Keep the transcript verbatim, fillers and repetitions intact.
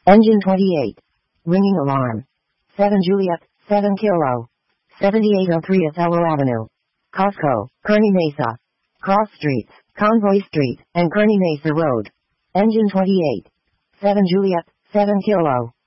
Engine twenty-eight. Ringing alarm. seven Juliet, seven Kilo. seventy-eight oh three Othello Avenue. Costco, Kearny Mesa. Cross Streets, Convoy Street, and Kearny Mesa Road. Engine twenty-eight. seven Juliet, seven Kilo.